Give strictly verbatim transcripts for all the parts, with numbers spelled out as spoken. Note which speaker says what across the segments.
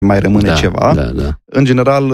Speaker 1: mai rămâne
Speaker 2: da,
Speaker 1: ceva.
Speaker 2: Da, da.
Speaker 1: În general,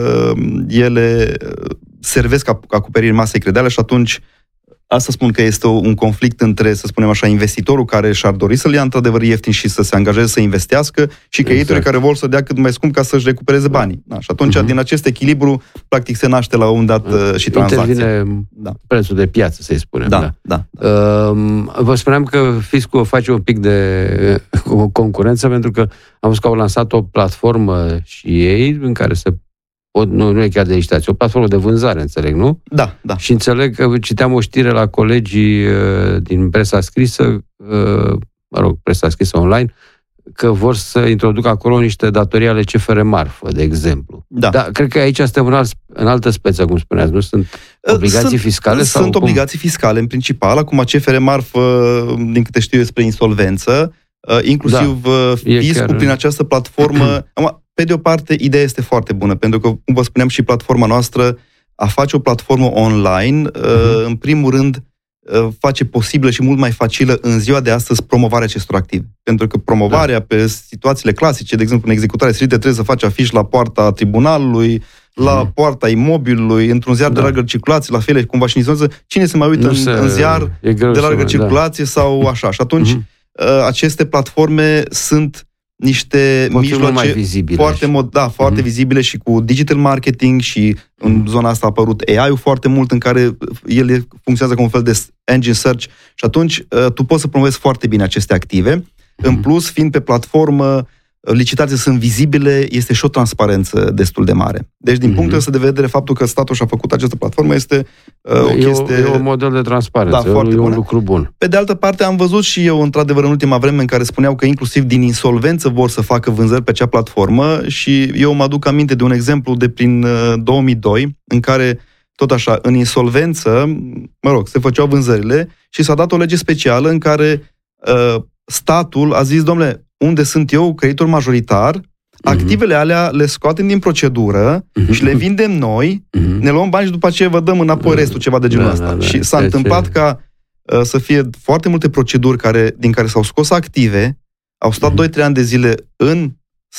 Speaker 1: ele servesc acoperirii masei credeale și atunci asta spun că este un conflict între, să spunem așa, investitorul care și-ar dori să-l ia într-adevăr ieftin și să se angajeze să investească și creditorii exact. care vor să dea cât mai scump ca să-și recupereze banii. Da, și atunci, uh-huh. din acest echilibru, practic se naște la un dat uh, și tranzacția.
Speaker 2: Intervine da. prețul de piață, să-i spunem.
Speaker 1: Da,
Speaker 2: da.
Speaker 1: da, da.
Speaker 2: Uh, vă spuneam că fiscul face un pic de concurență pentru că am văzut că au lansat o platformă și ei în care se O, nu, nu e chiar de licitație, o platformă de vânzare, înțeleg, nu?
Speaker 1: Da, da.
Speaker 2: Și înțeleg că citeam o știre la colegii uh, din presa scrisă, uh, mă rog, presa scrisă online, că vor să introducă acolo niște datorii ale C F R Marfă, de exemplu. Da. Dar cred că aici suntem în, alt, în altă speță, cum spuneați, nu? Sunt obligații
Speaker 1: sunt,
Speaker 2: fiscale?
Speaker 1: Sunt
Speaker 2: sau
Speaker 1: obligații
Speaker 2: cum?
Speaker 1: fiscale, în principal. Acum C F R Marfă, din câte știu eu, spre insolvență, uh, inclusiv da, fiscul chiar... prin această platformă. Pe de o parte, ideea este foarte bună, pentru că, cum vă spuneam, și platforma noastră, a face o platformă online, uh-huh. în primul rând, face posibilă și mult mai facilă în ziua de astăzi promovarea acestor active. Pentru că promovarea da. pe situațiile clasice, de exemplu, în executare silită, trebuie să faci afiș la poarta tribunalului, la uh-huh. poarta imobilului, într-un ziar da. de largă circulație, la fel, cumva și în zonă, cine se mai uită în, se... în ziar de largă circulație da. sau așa. Și atunci, uh-huh. aceste platforme sunt niște
Speaker 2: Pot
Speaker 1: mijloace foarte, mod, da, foarte mm-hmm. vizibile și cu digital marketing și în zona asta a apărut A I-ul foarte mult în care ele funcționează ca un fel de engine search și atunci tu poți să promovezi foarte bine aceste active. Mm-hmm. În plus, fiind pe platformă, licitațiile sunt vizibile, este și o transparență destul de mare. Deci, din mm-hmm. punctul ăsta de vedere, faptul că statul și-a făcut această platformă este uh, o
Speaker 2: e
Speaker 1: chestie...
Speaker 2: O, e un model de transparență, da, foarte e un bună. lucru bun.
Speaker 1: Pe de altă parte, am văzut și eu, într-adevăr, în ultima vreme, în care spuneau că inclusiv din insolvență vor să facă vânzări pe acea platformă și eu mă aduc aminte de un exemplu de prin uh, două mii doi, în care, tot așa, în insolvență, mă rog, se făceau vânzările și s-a dat o lege specială în care uh, statul a zis, domnule, unde sunt eu, creditor majoritar, uh-huh. activele alea le scoatem din procedură uh-huh. și le vindem noi, uh-huh. ne luăm bani și după aceea vă dăm înapoi restul, ceva de genul da, ăsta. Da, da. Și s-a deci întâmplat e... ca uh, să fie foarte multe proceduri care, din care s-au scos active, au stat uh-huh. doi trei ani de zile în,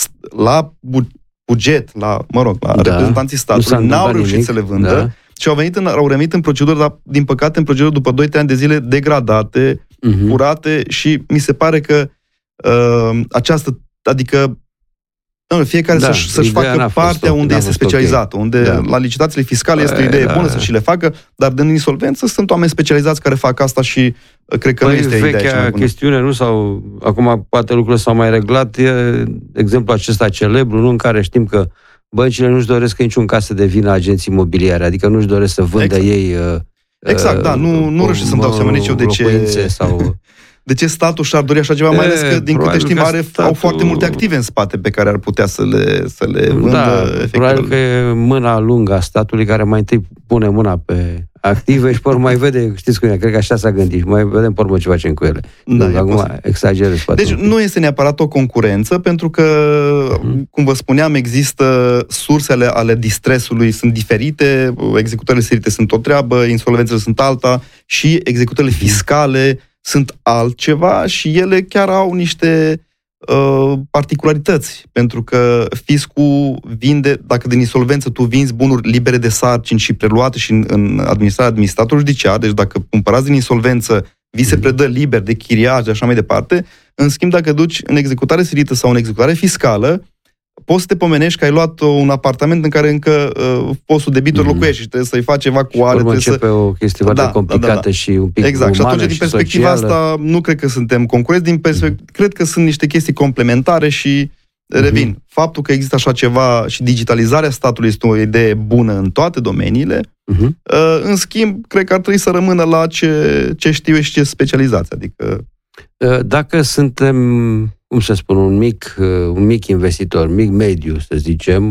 Speaker 1: la buget, la, mă rog, la da. reprezentanții statului, n-au reușit nimic. să le vândă da. și au venit în, au revenit în procedură, dar din păcate în procedură după doi trei ani de zile degradate, uh-huh. curate și mi se pare că Uh, această, adică nu, fiecare da, să-și, să-și facă partea unde este specializată, okay. unde da. la licitațiile fiscale este o idee da. bună să și le facă, dar din insolvență sunt oameni specializați care fac asta și cred că păi, nu este ideea cea mai bună.
Speaker 2: Chestiune, nu? Sau acum poate lucrurile s-au mai reglat, e exemplu acesta celebru, nu? În care știm că băncile nu-și doresc în niciun caz să devină agenți imobiliare, adică nu-și doresc să vândă exact. ei uh,
Speaker 1: exact, da, nu, nu reușesc să-mi dau seama nici eu de ce
Speaker 2: sau...
Speaker 1: De ce statul și-ar dori așa ceva, mai ales că, din câte știm, are, statul... au foarte multe active în spate pe care ar putea să le, să le vândă.
Speaker 2: Da, probabil că e mâna lungă a statului care mai întâi pune mâna pe active și pe urmă mai vede, știți cum e, cred că așa s-a gândit, mai vedem pe urmă ce facem cu ele.
Speaker 1: Da,
Speaker 2: nu, acum exagerez.
Speaker 1: Deci nu este neapărat o concurență, pentru că, mm. cum vă spuneam, există sursele ale distresului, sunt diferite, executările serite sunt o treabă, insolvențele sunt alta și executările mm. fiscale sunt altceva și ele chiar au niște uh, particularități, pentru că fiscul vinde, dacă din insolvență tu vinzi bunuri libere de sarcini și preluate și în, în administrarea administratorului judiciar, deci dacă cumpărați din insolvență, vi se predă liber de chiriaj, de așa mai departe, în schimb dacă duci în executare silită sau în executare fiscală, poți să te pomenești că ai luat un apartament în care încă uh, postul debitor mm. locuiește și trebuie să-i faci evacuare.
Speaker 2: Urmă începe să... o chestie foarte da, complicată da, da, da. și un pic
Speaker 1: exact.
Speaker 2: umană
Speaker 1: și atunci, din perspectiva socială. asta, nu cred că suntem concurenți, din perspect... mm. cred că sunt niște chestii complementare și revin. Mm. Faptul că există așa ceva și digitalizarea statului este o idee bună în toate domeniile, mm-hmm. uh, în schimb, cred că ar trebui să rămână la ce, ce știu și ce specializați. Adică...
Speaker 2: Dacă suntem... cum să spun, un mic, un mic investitor, mic mediu, să zicem,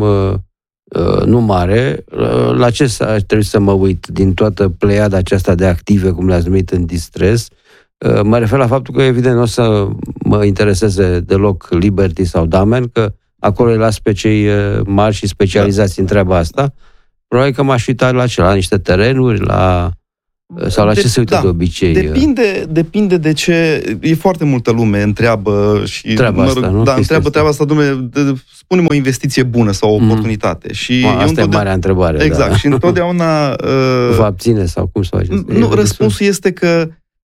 Speaker 2: nu mare, la ce trebuie să mă uit din toată pleiada aceasta de active, cum le-ați numit, în distres? Mă refer la faptul că, evident, nu o să mă intereseze deloc Liberty sau Damen, că acolo îi las pe cei mari și specializați da. în treaba asta. Probabil că m-aș uita la ce? La niște terenuri, la Sau la ce de, se uită da, de obicei?
Speaker 1: Depinde, depinde de ce... E foarte multă lume întreabă și...
Speaker 2: Treaba asta, nu?
Speaker 1: Da, întreabă treaba asta, dom'le, spune-mi o investiție bună sau o oportunitate. Mm. Și
Speaker 2: Ma, asta e marea întrebare.
Speaker 1: Exact. Da. Și întotdeauna... Uh,
Speaker 2: Vă abține sau cum să faceți?
Speaker 1: Nu, răspunsul este că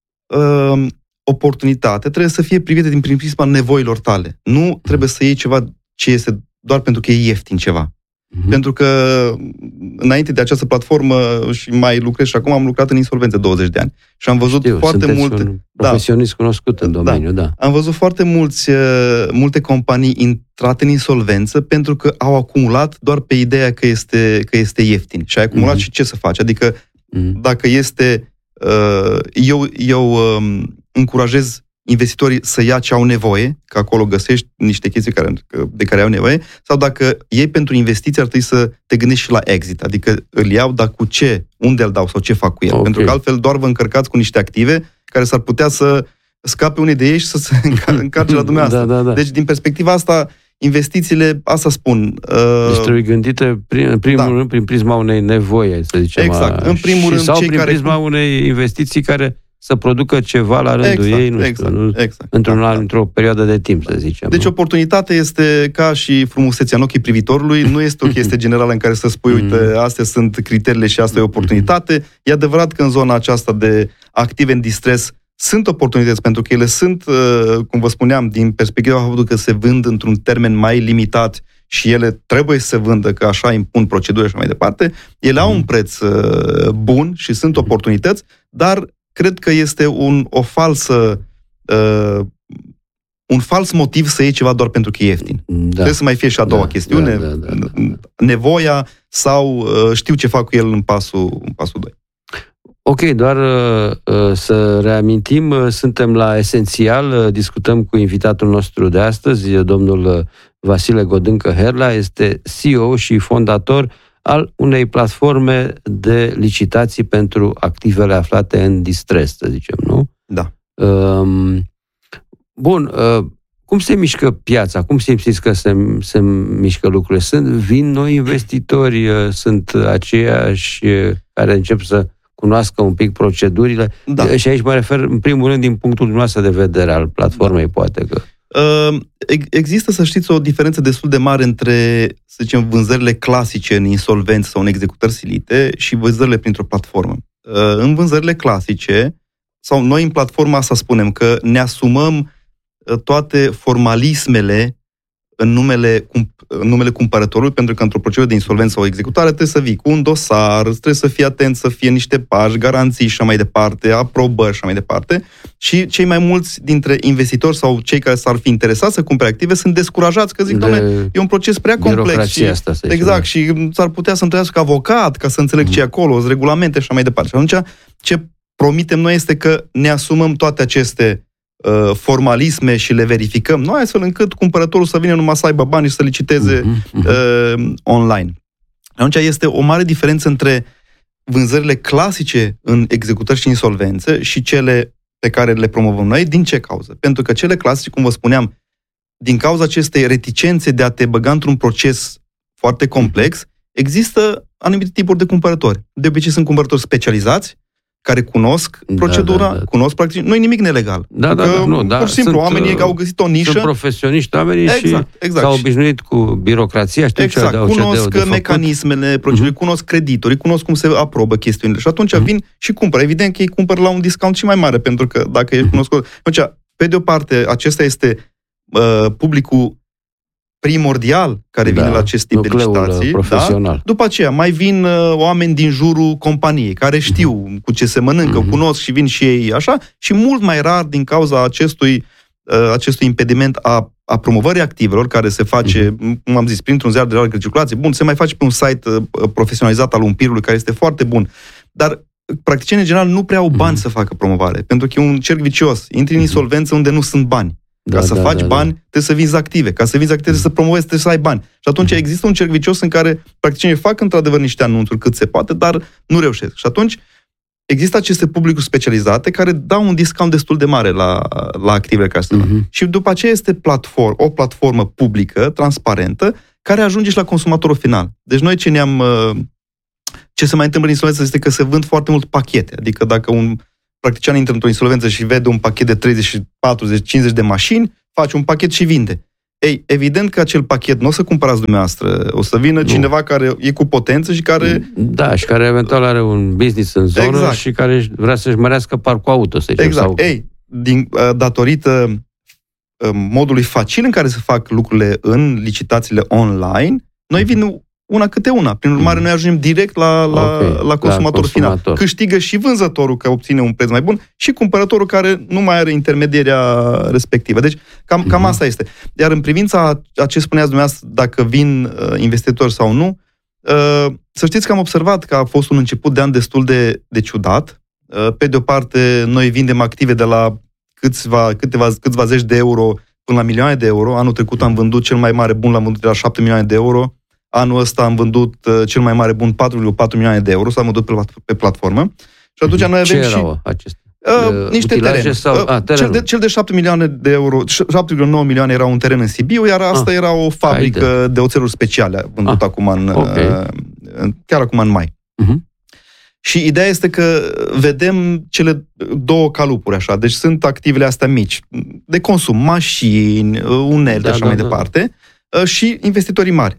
Speaker 1: uh, oportunitate trebuie să fie privită din prisma nevoilor tale. Nu mm. trebuie să iei ceva ce este doar pentru că e ieftin ceva. Mm-hmm. Pentru că înainte de această platformă și mai lucrez și acum am lucrat în insolvențe douăzeci de ani și am văzut
Speaker 2: Știu,
Speaker 1: foarte multe...
Speaker 2: un profesionist da, cunoscut în domeniu, da.
Speaker 1: da. Am văzut foarte mulți, multe companii intrate în insolvență pentru că au acumulat doar pe ideea că este, că este ieftin. Și ai acumulat mm-hmm. și ce să faci? Adică mm-hmm. dacă este... Eu, eu încurajez investitorii să ia ce au nevoie, că acolo găsești niște chestii care, de care au nevoie, sau dacă iei pentru investiții, ar trebui să te gândești și la exit, adică îl iau, dar cu ce, unde îl dau sau ce fac cu el. Okay. Pentru că altfel doar vă încărcați cu niște active care s-ar putea să scape unii de ei și să se încarce la dumneavoastră.
Speaker 2: Da, da, da.
Speaker 1: Deci, din perspectiva asta, investițiile, asta spun...
Speaker 2: Uh, deci trebuie gândite prin, în primul da. rând prin prisma unei nevoi, să zicem.
Speaker 1: Exact.
Speaker 2: A,
Speaker 1: în primul rând,
Speaker 2: sau
Speaker 1: cei
Speaker 2: prin
Speaker 1: care...
Speaker 2: prisma unei investiții care să producă ceva la rândul
Speaker 1: exact,
Speaker 2: ei, nu știu,
Speaker 1: exact,
Speaker 2: nu,
Speaker 1: exact,
Speaker 2: într-un
Speaker 1: da,
Speaker 2: an, într-o perioadă de timp, să zicem.
Speaker 1: Deci
Speaker 2: nu?
Speaker 1: oportunitatea este ca și frumusețea în ochii privitorului, nu este o chestie generală în care să spui, uite, astea sunt criteriile și asta e oportunitate. E adevărat că în zona aceasta de active în distres sunt oportunități, pentru că ele sunt, cum vă spuneam, din perspectiva faptului că se vând într-un termen mai limitat și ele trebuie să se vândă, că așa impun proceduri și mai departe, ele au un preț bun și sunt oportunități, dar cred că este un, o falsă, uh, un fals motiv să iei ceva doar pentru că e ieftin. Da. Trebuie să mai fie și a doua da, chestiune, da, da, da, da. nevoia sau uh, știu ce fac cu el în pasul, în pasul doi.
Speaker 2: Ok, doar uh, să reamintim, uh, suntem la Esențial, uh, discutăm cu invitatul nostru de astăzi, domnul Vasile Godâncă-Herla, este C E O și fondator al unei platforme de licitații pentru activele aflate în distres, să zicem, nu?
Speaker 1: Da.
Speaker 2: Um, bun, uh, cum se mișcă piața? Cum simțiți că se, se mișcă lucrurile? Sunt, vin noi investitori, uh, sunt aceiași uh, care încep să cunoască un pic procedurile? Da. Și aici mă refer, în primul rând, din punctul dumneavoastră de vedere al platformei, da. poate că...
Speaker 1: Există, să știți, o diferență destul de mare între, să zicem, vânzările clasice în insolvență sau în executări silite și vânzările printr-o platformă. În vânzările clasice, sau noi în platforma asta spunem că ne asumăm toate formalismele în numele, în numele cumpărătorului, pentru că într-o procedură de insolvență sau executare trebuie să vii cu un dosar, trebuie să fii atent să fie niște pași, garanții și așa mai departe, aprobări și așa mai departe. Și cei mai mulți dintre investitori sau cei care s-ar fi interesați să cumpere active sunt descurajați, că zic, dom'le, e un proces prea complex. Și,
Speaker 2: asta,
Speaker 1: exact, și s-ar putea să întâlnească avocat ca să înțeleg mm. ce e acolo, regulamente și așa mai departe. Și atunci, ce promitem noi este că ne asumăm toate aceste formalisme și le verificăm noi, astfel încât cumpărătorul să vină numai să aibă bani și să liciteze uh-huh, uh-huh. Uh, online. Atunci este o mare diferență între vânzările clasice în executări și insolvențe și cele pe care le promovăm noi. Din ce cauză? Pentru că cele clasice, cum vă spuneam, din cauza acestei reticențe de a te băga într-un proces foarte complex, există anumite tipuri de cumpărători. De obicei sunt cumpărători specializați, care cunosc procedura, da, da, da. cunosc practic, nu e nimic nelegal.
Speaker 2: Da, da, da, nu, da.
Speaker 1: Pur și simplu, sunt, oamenii au găsit o nișă.
Speaker 2: Sunt profesioniști oamenii
Speaker 1: exact,
Speaker 2: și
Speaker 1: exact.
Speaker 2: s-au obișnuit cu birocrația, știu
Speaker 1: exact.
Speaker 2: ce
Speaker 1: Cunosc
Speaker 2: de
Speaker 1: mecanismele, procedurii, uh-huh. cunosc creditorii, cunosc cum se aprobă chestiunile și atunci uh-huh. vin și cumpără. Evident că ei cumpără la un discount și mai mare, pentru că dacă uh-huh. ești cunoscut... Atunci, pe de o parte, acesta este uh, publicul primordial care vine da, la acest tip de licitații. Da? După aceea, mai vin uh, oameni din jurul companiei, care știu uh-huh. cu ce se mănâncă, uh-huh. cunosc și vin și ei așa, și mult mai rar din cauza acestui, uh, acestui impediment a, a promovării activelor, care se face, uh-huh. cum am zis, printr-un ziar de largă circulație. Bun, se mai face pe un site uh, profesionalizat al umpirului, care este foarte bun, dar practicienii în general nu prea au bani uh-huh. să facă promovare, pentru că e un cerc vicios. Intri în insolvență unde nu sunt bani. Ca da, să da, faci da, bani, da. trebuie să vinzi active. Ca să vinzi active, trebuie să promovezi, trebuie să ai bani. Și atunci mm. există un cerc vicios în care practicienii fac într-adevăr niște anunțuri cât se poate, dar nu reușesc. Și atunci există aceste publicuri specializate care dau un discount destul de mare la, la activele care se mm-hmm. Și după aceea este platform, o platformă publică, transparentă, care ajunge și la consumatorul final. Deci noi ce ne-am, ce se mai întâmplă în insolvență este că se vând foarte mult pachete. Adică dacă un practician intră într-o insolvență și vede un pachet de treizeci, patruzeci, cincizeci de mașini, face un pachet și vinde. Ei, evident că acel pachet nu o să cumpărați dumneavoastră, o să vină nu. cineva care e cu potență și care...
Speaker 2: Da, și care eventual are un business în zonă exact. și care vrea să-și mărească parcul auto, să zicem.
Speaker 1: Exact.
Speaker 2: Sau...
Speaker 1: Ei, din, datorită modului facil în care se fac lucrurile în licitațiile online, noi vin una câte una. Prin urmare, noi ajungem direct la, la, okay, la consumator la final. Consumator. Câștigă și vânzătorul că obține un preț mai bun și cumpărătorul care nu mai are intermedierea respectivă. Deci, cam, cam asta este. Iar în privința a ce spuneați dumneavoastră, dacă vin uh, investitori sau nu, uh, să știți că am observat că a fost un început de an destul de, de ciudat. Uh, pe de o parte, noi vindem active de la câțiva, câteva, câțiva zeci de euro până la milioane de euro. Anul trecut am vândut cel mai mare bun, l-am vândut de la șapte milioane de euro. Anul ăsta am vândut uh, cel mai mare bun patru virgulă patru milioane de euro, s-a vândut pe, pe platformă. Și atunci noi avem
Speaker 2: Ce
Speaker 1: și
Speaker 2: erau acestea?
Speaker 1: Uh, niște terene. Sau... Uh, a, cel, de, cel de șapte milioane de euro, șapte virgulă nouă milioane era un teren în Sibiu, iar asta ah, era o fabrică haide. de oțeluri speciale, vândut ah, acum în, okay. uh, chiar acum în mai. Uh-huh. Și ideea este că vedem cele două calupuri așa, deci sunt activele astea mici, de consum, mașini, unelte, da, așa da, mai da. departe, uh, și investitorii mari.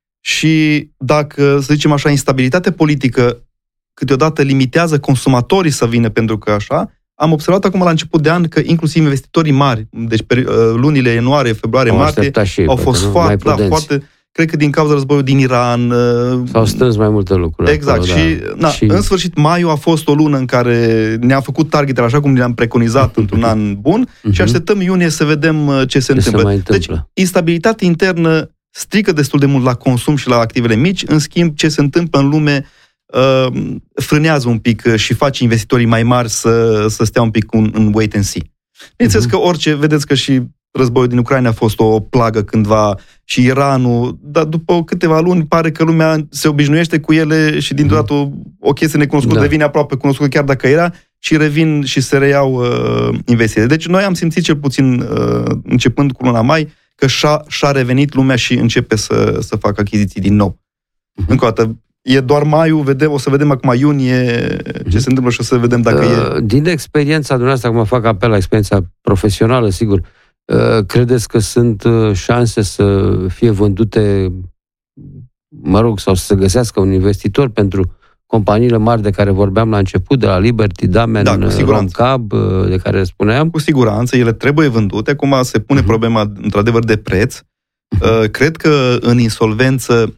Speaker 1: Și dacă, să zicem așa, instabilitate politică câteodată limitează consumatorii să vină pentru că așa, am observat acum la început de an că inclusiv investitorii mari, deci lunile ianuarie, februarie, martie, au fost foarte, da, foarte, cred că din cauza războiului din Iran.
Speaker 2: S-au strâns mai multe lucruri.
Speaker 1: Exact. Acolo, și, da. na, și în sfârșit, maiul a fost o lună în care ne-a făcut targetele așa cum ne-am preconizat într-un an bun uh-huh. și așteptăm iunie să vedem ce se, ce întâmplă. se mai întâmplă. Deci, instabilitate internă strică destul de mult la consum și la activele mici, în schimb, ce se întâmplă în lume uh, frânează un pic și face investitorii mai mari să, să stea un pic în, în wait and see. Bineînțeles uh-huh. că orice, vedeți că și războiul din Ucraina a fost o plagă cândva și Iranul, dar după câteva luni pare că lumea se obișnuiește cu ele și dintr-o dată o, o chestie necunoscută da. devine aproape cunoscută chiar dacă era și revin și se reiau uh, investițiile. Deci noi am simțit cel puțin uh, începând cu luna mai că și-a, și-a revenit lumea și începe să, să facă achiziții din nou. Uh-huh. Încă o dată, e doar maiul, vedem, o să vedem acum iunie uh-huh. ce se întâmplă și o să vedem dacă uh,
Speaker 2: e... Din experiența dumneavoastră, acum fac apel la experiența profesională, sigur, uh, credeți că sunt șanse să fie vândute, mă rog, sau să se găsească un investitor pentru companiile mari de care vorbeam la început, de la Liberty, Damen, da, Romcab, de care spuneam?
Speaker 1: Cu siguranță, ele trebuie vândute. Acum se pune uh-huh. problema, într-adevăr, de preț. Uh-huh. Cred că în insolvență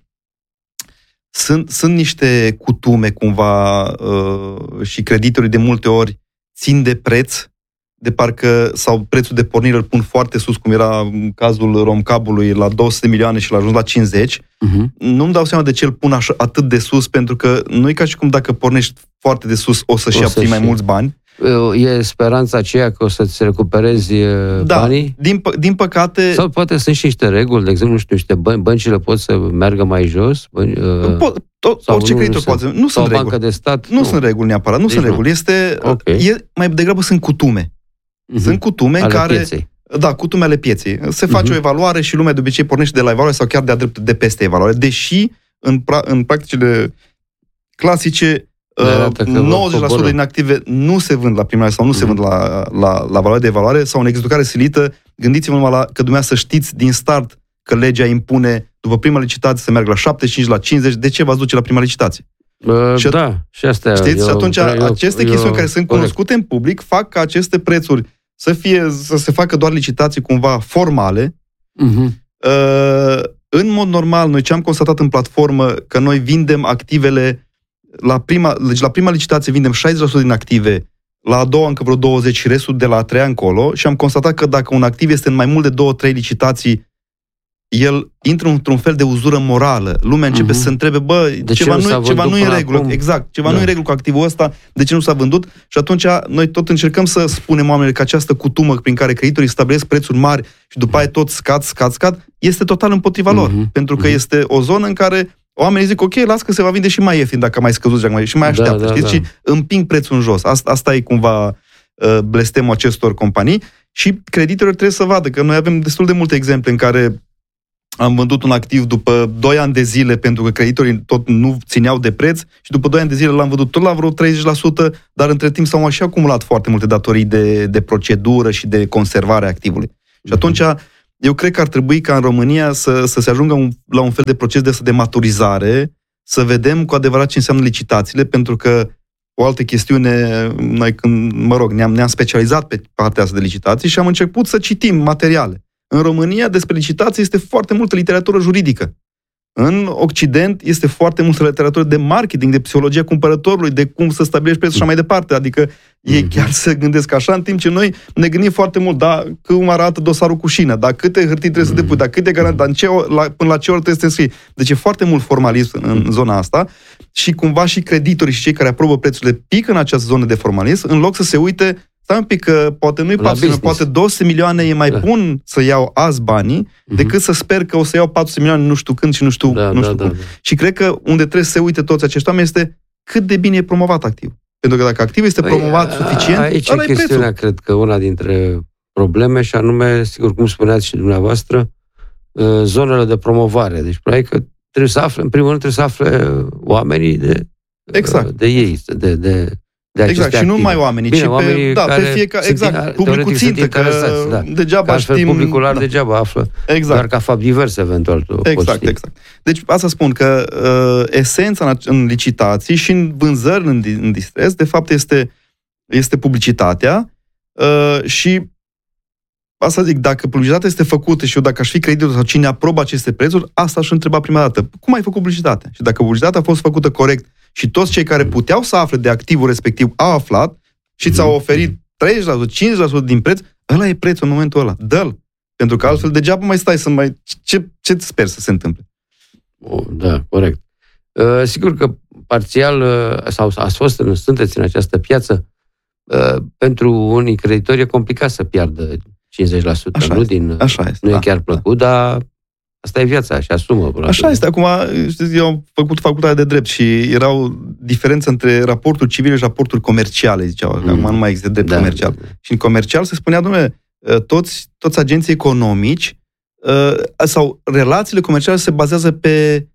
Speaker 1: sunt, sunt niște cutume, cumva, și creditorii de multe ori țin de preț, de parcă, sau prețul de pornire îl pun foarte sus, cum era în cazul Romcabului, la două sute milioane și l-a ajuns la cincizeci. Uh-huh. Nu-mi dau seama de ce îl pun așa, atât de sus, pentru că nu e ca și cum dacă pornești foarte de sus o să-și obții mai mulți bani.
Speaker 2: E speranța aceea că o să-ți recuperezi
Speaker 1: da,
Speaker 2: banii?
Speaker 1: Din, pă- din păcate...
Speaker 2: Sau poate sunt și niște reguli, de exemplu, nu știu, niște bani, băncile pot să meargă mai jos? Bani,
Speaker 1: po- tot, orice creditor poate. Nu sunt reguli.
Speaker 2: De stat?
Speaker 1: Nu, nu sunt reguli neapărat, nu deci sunt nu. reguli. Este, okay. e, mai degrabă sunt cutume. Uh-huh. Sunt cutume în care... Pieței. Da, cutume ale pieței. Se face uh-huh. o evaluare și lumea de obicei pornește de la evaluare sau chiar de-a dreptul de peste evaluare. Deși în, pra- în practicile clasice nouăzeci la sută din active nu se vând la prima sau nu uh-huh. se vând la, la, la valoare de evaluare sau în executare silită. Gândiți-vă numai la că dumneavoastră știți din start că legea impune după prima licitație să meargă la șaptezeci și cinci la cincizeci. De ce v-ați duce la prima licitație?
Speaker 2: Uh, și da, și astea...
Speaker 1: Știți?
Speaker 2: Eu,
Speaker 1: și atunci
Speaker 2: eu,
Speaker 1: aceste
Speaker 2: eu,
Speaker 1: chestiuni eu, care sunt cunoscute corect. în public fac ca aceste prețuri să fie, să se facă doar licitații cumva formale. Uh-huh. Uh, în mod normal, noi ce am constatat în platformă, că noi vindem activele la prima, deci la prima licitație vindem șaizeci la sută din active, la a doua încă vreo douăzeci la sută și restul de la a treia încolo și am constatat că dacă un activ este în mai mult de două, trei licitații, el intră într-un fel de uzură morală. Lumea începe uh-huh. să întrebe, bă, de ceva nu, ceva nu e în regulă. Acum? Exact, ceva da. nu e în regulă cu activul ăsta, de ce nu s-a vândut? Și atunci noi tot încercăm să spunem oamenilor că această cutumă prin care creditorii stabilesc prețuri mari și după aia tot scad, scad, scad, este total împotriva lor. Uh-huh. Pentru că uh-huh. este o zonă în care oamenii zic, ok, las că se va vinde și mai ieftin dacă mai scăzut și mai așteaptă, da, da, știți? Da. Și împing prețul în jos. Asta, asta e cumva uh, blestemul acestor companii și creditorii trebuie să vadă că noi avem destul de multe exemple în care am vândut un activ după doi ani de zile pentru că creditorii tot nu țineau de preț și după doi ani de zile l-am vândut tot la vreo treizeci la sută, dar între timp s-au și acumulat foarte multe datorii de, de procedură și de conservare a activului. Mm-hmm. Și atunci eu cred că ar trebui ca în România să, să se ajungă un, la un fel de proces de, de maturizare, să vedem cu adevărat ce înseamnă licitațiile, pentru că o altă chestiune, noi când, mă rog, ne-am, ne-am specializat pe partea asta de licitații și am început să citim materiale. În România, despre licitații este foarte multă literatură juridică. În Occident este foarte multă literatură de marketing, de psihologia cumpărătorului, de cum să stabilești prețul și așa mai departe. Adică ei chiar se gândesc așa, în timp ce noi ne gândim foarte mult, da, cum arată dosarul cu șină, da, câte hârtii trebuie să depui, da, câte garanții, da, în ce, la, până la ce oră trebuie să te înscrii. Deci e foarte mult formalism în zona asta și cumva și creditorii și cei care aprobă prețurile pică în această zonă de formalism, în loc să se uite, stai un pic, că poate nu-i patru sute, poate două sute milioane e mai da. bun să iau azi banii, uh-huh. decât să sper că o să iau patru sute milioane nu știu când și nu știu,
Speaker 2: da,
Speaker 1: nu
Speaker 2: da,
Speaker 1: știu
Speaker 2: da,
Speaker 1: cum.
Speaker 2: Da.
Speaker 1: Și cred că unde trebuie să se uite toți acești oameni este cât de bine e promovat activul. Pentru că dacă activul este promovat păi, suficient,
Speaker 2: aici e chestiunea, cred că una dintre probleme, și anume, sigur, cum spuneați și dumneavoastră, zonele de promovare. Deci, probabil că trebuie să afle, în primul rând, trebuie să afle oamenii de, exact. de ei, de, de De
Speaker 1: exact, și nu numai oamenii,
Speaker 2: Bine,
Speaker 1: ci
Speaker 2: oamenii
Speaker 1: pe, da, pe fiecare, exact, publicul țintă, că
Speaker 2: da.
Speaker 1: degeaba
Speaker 2: că
Speaker 1: știm...
Speaker 2: publicul ăla
Speaker 1: da.
Speaker 2: degeaba află,
Speaker 1: exact.
Speaker 2: doar ca fapt divers, eventual.
Speaker 1: Exact, exact. Deci, asta spun că uh, esența în, în licitații și în vânzări în, în distres, de fapt, este, este publicitatea uh, și asta zic, dacă publicitatea este făcută și eu dacă aș fi creditor sau cine aprobă aceste prețuri, asta aș întreba prima dată. Cum ai făcut publicitatea? Și dacă publicitatea a fost făcută corect și toți cei care puteau să afle de activul respectiv au aflat și ți-au oferit treizeci la sută, cincizeci la sută din preț, ăla e prețul în momentul ăla. Dă-l. Pentru că altfel degeaba mai stai să mai... Ce, ce sper să se întâmple?
Speaker 2: Oh, da, corect. Uh, sigur că parțial, uh, sau ați fost, sunteți în această piață, uh, pentru unii creditori e complicat să piardă cincizeci la sută.
Speaker 1: Așa
Speaker 2: nu
Speaker 1: este,
Speaker 2: din,
Speaker 1: așa este,
Speaker 2: nu
Speaker 1: da,
Speaker 2: e chiar plăcut, da. dar asta e viața, și asumă.
Speaker 1: Așa este. Acum, știți, eu am făcut facultatea de drept și erau diferențe între raporturi civile și raporturi comerciale, ziceau. Mm. Acum nu mai există drept da, comercial. Da, da. Și în comercial se spunea, dom'le, toți, toți agenții economici sau relațiile comerciale se bazează pe,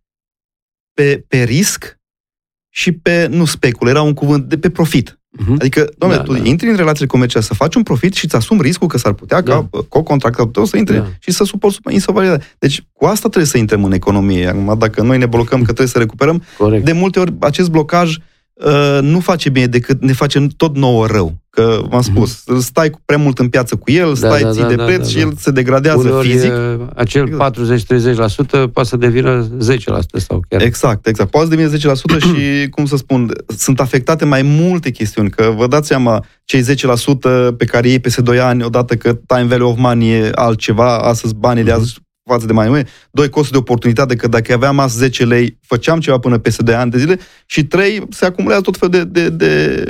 Speaker 1: pe, pe risc și pe, nu speculă, era un cuvânt, de pe profit. Uh-huh. Adică, dom'le, da, tu da. intri în relațiile comerciale să faci un profit și îți asumi riscul că s-ar putea da. ca co-contractatul tău să intre da. și să suporți insolvabilitate. Deci, cu asta trebuie să intrăm în economie. Acum, dacă noi ne blocăm că trebuie să recuperăm, corect. De multe ori acest blocaj uh, nu face bine decât ne face tot nouă rău. Că, v-am spus, uh-huh. stai prea mult în piață cu el, stai da, ții da, de preț da, da, și el se degradează uneori fizic.
Speaker 2: Acel patruzeci-treizeci la sută poate să devină zece la sută sau chiar.
Speaker 1: Exact, exact. Poate să devină zece la sută și, cum să spun, sunt afectate mai multe chestiuni. Că vă dați seama, cei zece la sută pe care ei peste doi ani, odată că time value of money e altceva, astăzi banii de azi față de mai mult. Doi, costul de oportunitate, că dacă aveam azi zece lei, făceam ceva până peste doi ani de zile. Și trei, se acumulează tot felul de, de, de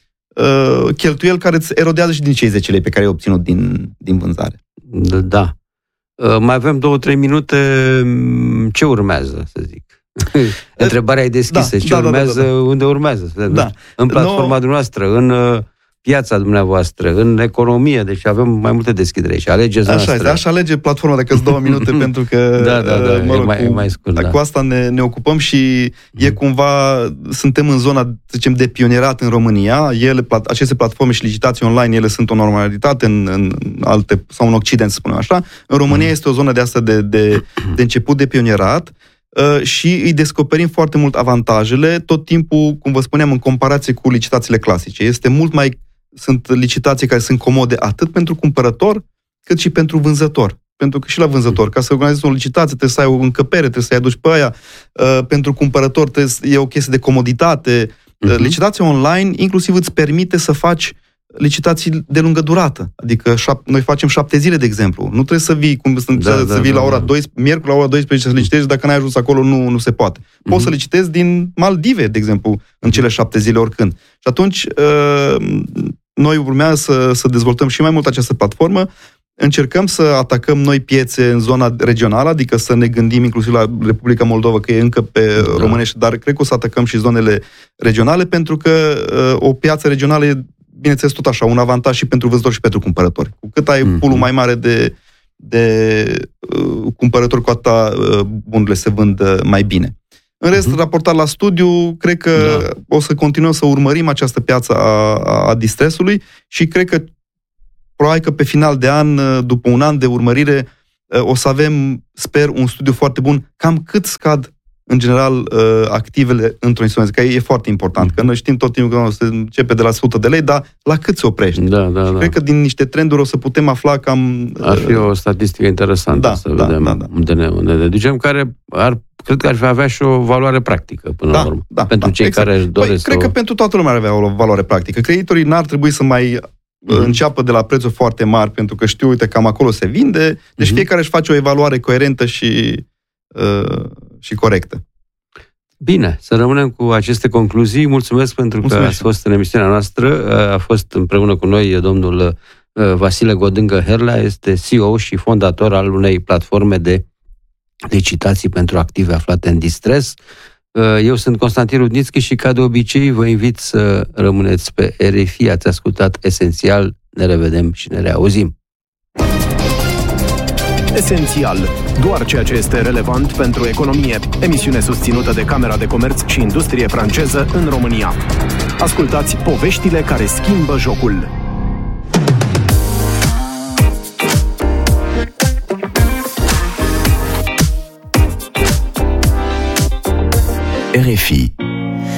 Speaker 1: uh, cheltuieli care îți erodează și din cei zece lei pe care ai obținut din, din vânzare.
Speaker 2: Da. Uh, mai avem două, trei minute. Ce urmează, să zic? Întrebarea e deschisă. Da, ce da, urmează? Da, da, da. Unde urmează? Da. În platforma no... dumneavoastră, în uh, piața dumneavoastră, în economie, deci avem mai multe deschidere și alegeți
Speaker 1: Așa este, aș alege platforma dacă sunt două minute, pentru că
Speaker 2: da, da, da,
Speaker 1: mă rog,
Speaker 2: e mai,
Speaker 1: cu,
Speaker 2: mai scurt, da.
Speaker 1: cu asta ne, ne ocupăm și mm. e cumva, suntem în zona, să zicem, de pionierat în România. Ele, aceste platforme și licitații online, ele sunt o normalitate în, în alte, sau în Occident, să spunem așa. În România mm. este o zonă de asta de, de, de început de pionierat. Uh, și îi descoperim foarte mult avantajele, tot timpul, cum vă spuneam, în comparație cu licitațiile clasice. Este mult mai, sunt licitații care sunt comode atât pentru cumpărător, cât și pentru vânzător. Pentru că și la vânzător, ca să organizezi o licitație, trebuie să ai o încăpere, trebuie să-i aduci pe aia. Uh, pentru cumpărător trebuie să, e o chestie de comoditate. Uh, uh-huh. Licitația online inclusiv îți permite să faci licitații de lungă durată. Adică șap- noi facem șapte zile, de exemplu. Nu trebuie să vii, cum, da, să, da, să vii da, la ora da. doisprezece, miercuri la ora doisprezece să licitezi, dacă n-ai ajuns acolo, nu, nu se poate. Poți uh-huh. să licitezi din Maldive, de exemplu, în cele șapte zile oricând. Și atunci, uh, noi urmează să, să dezvoltăm și mai mult această platformă. Încercăm să atacăm noi piețe în zona regională, adică să ne gândim inclusiv la Republica Moldova, că e încă pe da. românești, dar cred că o să atacăm și zonele regionale, pentru că uh, o piață regională e, bineînțeles, tot așa, un avantaj și pentru vânzători și pentru cumpărători. Cu cât ai mm-hmm. pulul mai mare de, de uh, cumpărători, cu atâta uh, bunurile se vând uh, mai bine. În rest, uh-huh. raportat la studiu, cred că da. o să continuăm să urmărim această piață a, a distresului și cred că probabil că pe final de an, după un an de urmărire, o să avem, sper, un studiu foarte bun cam cât scad în general activele într-o insolvență, că e foarte important, că noi știm tot timpul că se începe de la o sută de lei, dar la cât se oprește?
Speaker 2: Da, da, da.
Speaker 1: Cred că din niște trenduri o să putem afla cam...
Speaker 2: Ar fi o statistică interesantă
Speaker 1: da,
Speaker 2: să
Speaker 1: da,
Speaker 2: vedem
Speaker 1: da, da.
Speaker 2: unde ne, unde ne ducem, care ar, cred că ar fi avea și o valoare practică până
Speaker 1: da,
Speaker 2: la urmă,
Speaker 1: da,
Speaker 2: pentru
Speaker 1: da,
Speaker 2: cei
Speaker 1: exact.
Speaker 2: care își doresc.
Speaker 1: Păi, cred
Speaker 2: o...
Speaker 1: că pentru toată lumea ar avea o valoare practică. Creditorii n-ar trebui să mai mm. înceapă de la prețuri foarte mari, pentru că știu, uite, cam acolo se vinde, deci mm-hmm. fiecare își face o evaluare coerentă și, uh, și corectă.
Speaker 2: Bine, să rămânem cu aceste concluzii. Mulțumesc pentru Mulțumesc. că ați fost în emisiunea noastră. A fost împreună cu noi domnul Vasile Godângă-Herlea, este C E O și fondator al unei platforme de licitații pentru active aflate în distres. Eu sunt Constantin Rudnițchi și, ca de obicei, vă invit să rămâneți pe R F I. Ați ascultat Esențial. Ne revedem și ne reauzim.
Speaker 3: Esențial. Doar ceea ce este relevant pentru economie. Emisiune susținută de Camera de Comerț și Industrie franceză în România. Ascultați poveștile care schimbă jocul. R F I